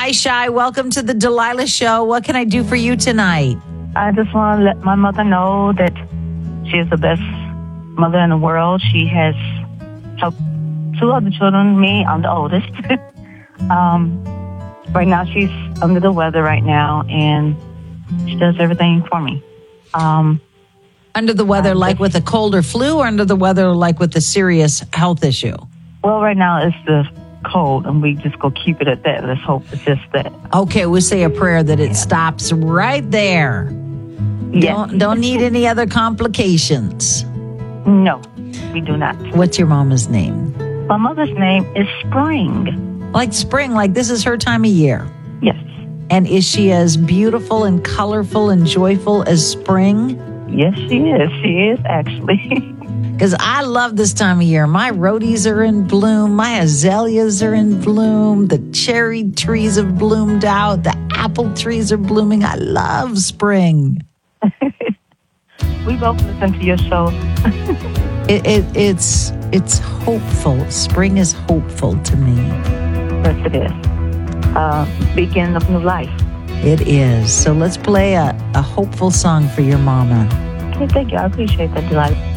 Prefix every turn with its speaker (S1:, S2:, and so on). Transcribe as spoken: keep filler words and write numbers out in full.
S1: Hi, Shy. Welcome to the Delilah Show. What can I do for you tonight?
S2: I just want to let my mother know that she is the best mother in the world. She has helped two other children. Me, I'm the oldest. um, right now, she's under the weather right now, and she does everything for me. Um,
S1: under the weather, like with a cold or flu, or under the weather, like with a serious health issue?
S2: Well, right now it's the cold, and we just go keep it at that. Let's hope it's just that.
S1: Okay, we'll say a prayer that it stops right there.
S2: Yes.
S1: Don't, don't need any other complications.
S2: No, we do not.
S1: What's your mama's name?
S2: My mother's name is Spring.
S1: Like spring, like this is her time of year.
S2: Yes.
S1: And is she as beautiful and colorful and joyful as spring?
S2: Yes, she is. She is, actually.
S1: Because I love this time of year. My rhodies are in bloom. My azaleas are in bloom. The cherry trees have bloomed out. The apple trees are blooming. I love spring.
S2: We both listen to your show.
S1: it, it, it's it's hopeful. Spring is hopeful to me.
S2: Yes, it is. Uh, beginning of new life.
S1: It is. So let's play a, a hopeful song for your mama.
S2: Okay, thank you. I appreciate that, Delilah.